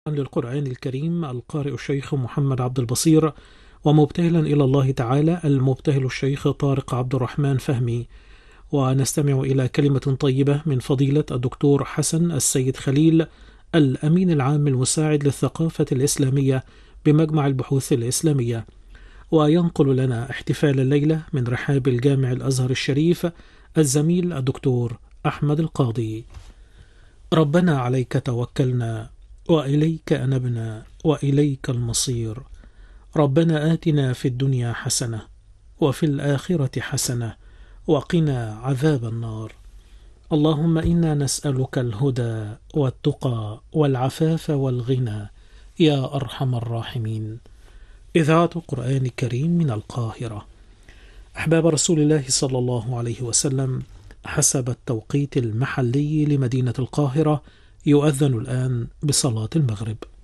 للقرآن الكريم القارئ الشيخ محمد عبد البصير، ومبتهلا إلى الله تعالى المبتهل الشيخ طارق عبد الرحمن فهمي. ونستمع إلى كلمة طيبة من فضيلة الدكتور حسن السيد خليل، الأمين العام المساعد للثقافة الإسلامية بمجمع البحوث الإسلامية، وينقل لنا احتفال الليلة من رحاب الجامع الأزهر الشريف الزميل الدكتور أحمد القاضي. ربنا عليك توكلنا وإليك أنبنا وإليك المصير. ربنا آتنا في الدنيا حسنة وفي الآخرة حسنة وقنا عذاب النار. اللهم إنا نسألك الهدى والتقى والعفاف والغنى يا أرحم الراحمين. إذاعة القرآن الكريم من القاهرة. أحباب رسول الله صلى الله عليه وسلم، حسب التوقيت المحلي لمدينة القاهرة يؤذن الآن بصلاة المغرب.